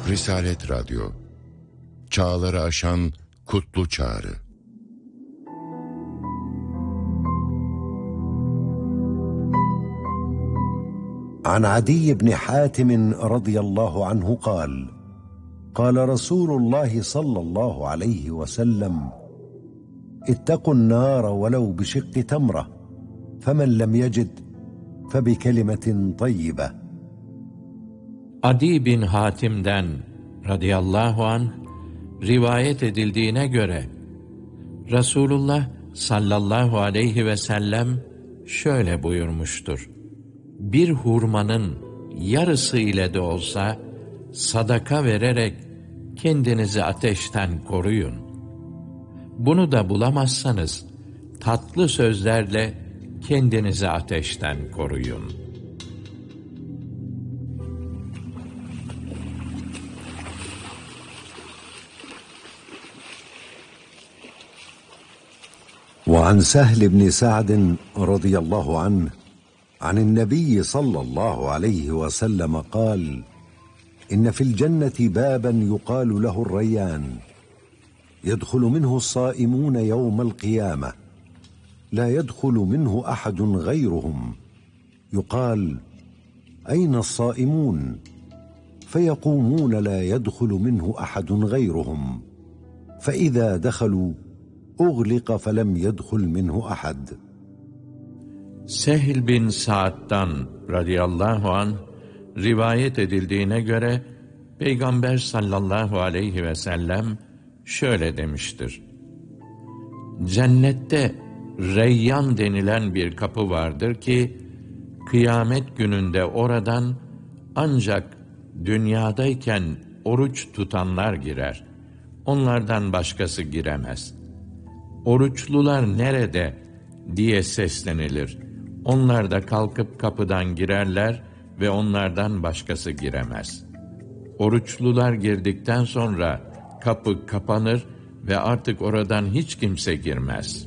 Risalet Radyo, çağları aşan kutlu çağrı. عن عدي بن حاتم رضي الله عنه قال قال رسول الله صلى الله عليه وسلم اتقوا النار ولو بشق تمرة فمن لم يجد فبكلمة طيبة. Adi bin Hatim'den radıyallahu anh rivayet edildiğine göre Resulullah sallallahu aleyhi ve sellem şöyle buyurmuştur: bir hurmanın yarısı ile de olsa sadaka vererek kendinizi ateşten koruyun. Bunu da bulamazsanız tatlı sözlerle kendinizi ateşten koruyun. وعن سهل بن سعد رضي الله عنه عن النبي صلى الله عليه وسلم قال إن في الجنة بابا يقال له الريان يدخل منه الصائمون يوم القيامة لا يدخل منه أحد غيرهم يقال أين الصائمون فيقومون لا يدخل منه أحد غيرهم فإذا دخلوا أغلق فلم يدخل منه أحد. Sehl bin Sa'd'dan radıyallahu anh rivayet edildiğine göre Peygamber sallallahu aleyhi ve sellem şöyle demiştir: cennette Reyyan denilen bir kapı vardır ki kıyamet gününde oradan ancak dünyadayken oruç tutanlar girer. Onlardan başkası giremez. Oruçlular nerede diye seslenilir. Onlar da kalkıp kapıdan girerler ve onlardan başkası giremez. Oruçlular girdikten sonra kapı kapanır ve artık oradan hiç kimse girmez.